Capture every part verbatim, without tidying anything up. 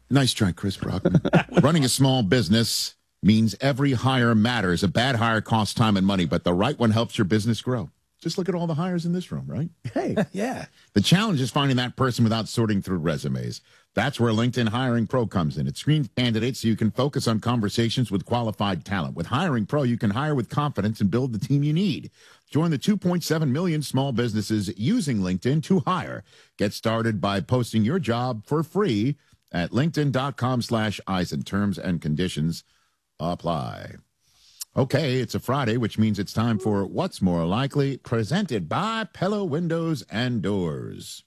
Nice try, Chris Brockman. Running a small business means every hire matters. A bad hire costs time and money, but the right one helps your business grow. Just look at all the hires in this room, right? Hey, yeah. The challenge is finding that person without sorting through resumes. That's where LinkedIn Hiring Pro comes in. It screens candidates so you can focus on conversations with qualified talent. With Hiring Pro, you can hire with confidence and build the team you need. Join the two point seven million small businesses using LinkedIn to hire. Get started by posting your job for free at linkedin.com slash Eisen. Terms and conditions apply. Okay, it's a Friday, which means it's time for What's More Likely, presented by Pella Windows and Doors.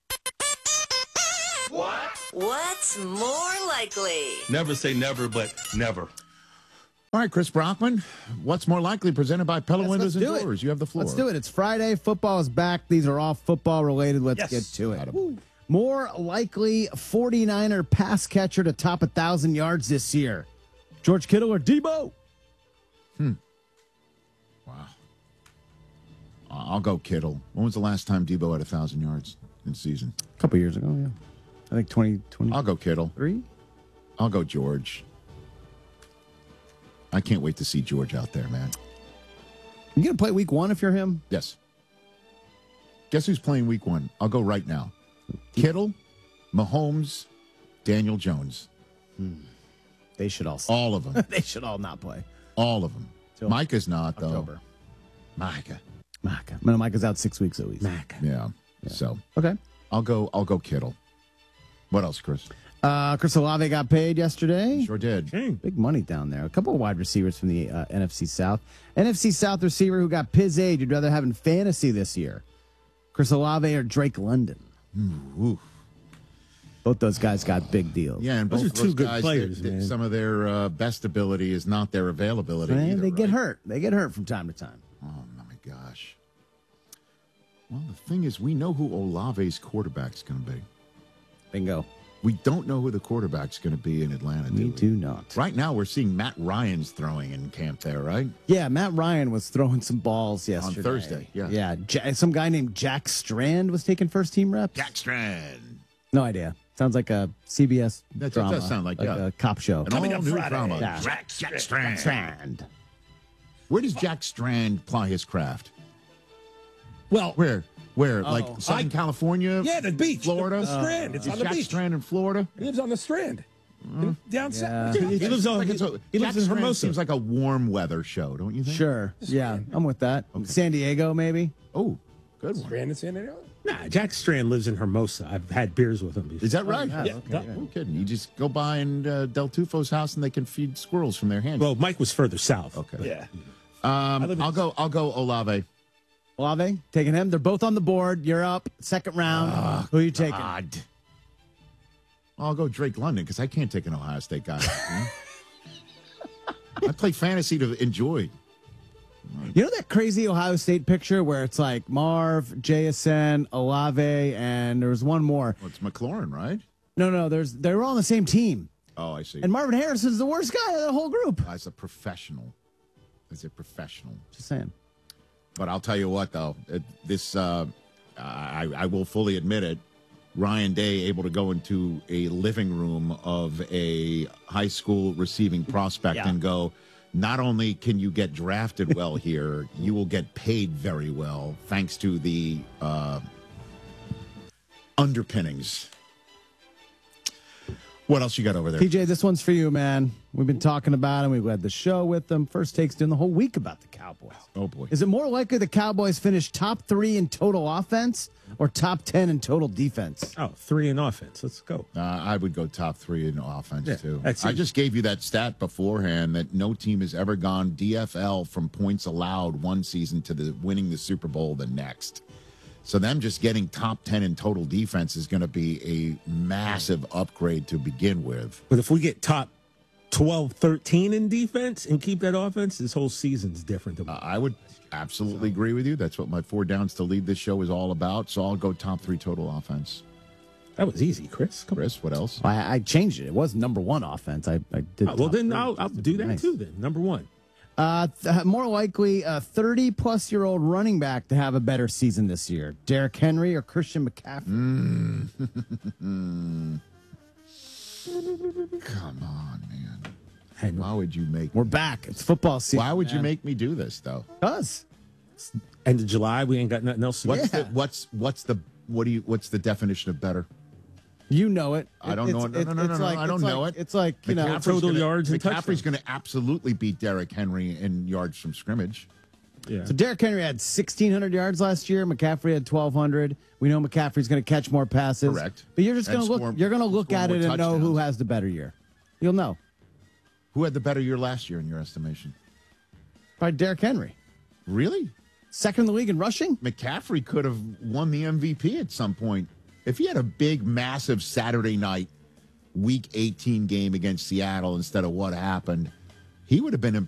What? What's more likely? Never say never, but never. All right, Chris Brockman, What's More Likely, presented by Pella Yes, Windows and let's do Doors. it. You have the floor. Let's do it. It's Friday. Football is back. These are all football related. Let's Yes. get to it. Adam. More likely forty-niner pass catcher to top one thousand yards this year. George Kittle or Debo? Wow. I'll go Kittle. When was the last time Debo had one thousand yards in season? A couple years ago, yeah. I think twenty twenty-three. I'll go Kittle. I'll go George. I can't wait to see George out there, man. You going to play week one if you're him? Yes. Guess who's playing week one? I'll go right now. Kittle, Mahomes, Daniel Jones. They should all All of them. They should all not play. All of them. Till Micah's not, though. October. Micah. Micah. No, Micah's out six weeks at least. Yeah. So Okay. I'll go I'll go Kittle. What else, Chris? Uh, Chris Olave got paid yesterday. Sure did. Big money down there. A couple of wide receivers from the uh, N F C South. N F C South receiver who got Piz age you'd rather have in fantasy this year. Chris Olave or Drake London. Ooh. Both those guys got big deals. Yeah, and Those both are of two those good guys, players, they- they- man. some of their uh, best ability is not their availability. Man, either, they get right? hurt. They get hurt from time to time. Oh, my gosh. Well, the thing is, we know who Olave's quarterback's going to be. Bingo. We don't know who the quarterback's going to be in Atlanta. We do we? do not. Right now, we're seeing Matt Ryan's throwing in camp there, right? Yeah, Matt Ryan was throwing some balls yesterday. Thursday, yeah. Yeah, Ja- some guy named Jack Strand was taking first team reps. Jack Strand. No idea. Sounds like a C B S That drama. does sound like, yeah. a cop show. An all Coming up new Friday. drama. Yeah. Jack, Jack Strand. Strand. Where does Jack Strand ply his craft? Well, Where? Where? Like Oh. Southern I- California? yeah, the beach, Florida? the, the Strand. It's Is on the Jack beach. Strand in Florida? He lives on the Strand, down Yeah. south. He lives on. Like He, it's a- he Jack lives in Strand Hermosa. seems like a warm weather show, don't you think? Sure. Yeah, I'm with that. San Diego, maybe. Oh, good one. Strand in San Diego. Nah, Jack Strand lives in Hermosa. I've had beers with him before. Is that right? yeah, Yeah, okay, no, yeah. No kidding. You just go by and uh, Del Tufo's house, and they can feed squirrels from their hands. Well, Mike was further south. okay. Yeah. Um, live in- I'll go. I'll go Olave. Olave, taking him. They're both on the board. You're up. Second round. Who are you taking? God. I'll go Drake London because I can't take an Ohio State guy. I play fantasy to enjoy. You know that crazy Ohio State picture where it's like Marv, J S N, Olave, and there was one more. Well, it's McLaurin, right? No, no, there's they were all on the same team. Oh, I see. And Marvin Harrison's the worst guy of the whole group. As a professional, as a professional. Just saying. But I'll tell you what, though, it, this uh, I, I will fully admit it. Ryan Day able to go into a living room of a high school receiving prospect Yeah. and go, not only can you get drafted well here, you will get paid very well thanks to the uh, underpinnings. What else you got over there? P J, this one's for you, man. We've been talking about him. We've had the show with them. First takes doing the whole week about the Cowboys. Oh, boy. Is it more likely the Cowboys finish top three in total offense or top ten in total defense? Oh, three in offense. Let's go. Uh, I would go top three in offense, Yeah, too. that's I easy. just gave you that stat beforehand that no team has ever gone D F L from points allowed one season to the winning the Super Bowl the next. So them just getting top ten in total defense is going to be a massive upgrade to begin with. But if we get top twelve, thirteen in defense and keep that offense, this whole season's different. Than Uh, I would absolutely agree with you. That's what my four downs to lead this show is all about. So I'll go top three total offense. that was easy, Chris. Come on. Chris, what else? I, I changed it. It was number one offense. I, I did. Oh, well, top then three. I'll, I'll do that Nice. too. Then number one. Uh, th- more likely, a thirty-plus-year-old running back to have a better season this year. Derrick Henry or Christian McCaffrey? Come on, man. Hey, Why would you make we're back. It's football season. Why would you man. make me do this though? Cause End of July, we ain't got nothing else to do. What's Yeah. the what's what's the what do you what's the definition of better? you know it. I don't It's- know it. No, it's- no, no, it's no, like- I don't it's know like- it. It's like you know. McCaffrey's total gonna, yards and McCaffrey's touchdowns. going to absolutely beat Derrick Henry in yards from scrimmage. Yeah. So Derrick Henry had sixteen hundred yards last year. McCaffrey had twelve hundred. We know McCaffrey's going to catch more passes. Correct. But you're just going And to look. score- You're going to look score at more it and know who touchdowns. has the better year. You'll know. Who had the better year last year in your estimation? Probably Derrick Henry, Really? second in the league in rushing. McCaffrey could have won the M V P at some point. If he had a big, massive Saturday night, week eighteen game against Seattle instead of what happened, he would have been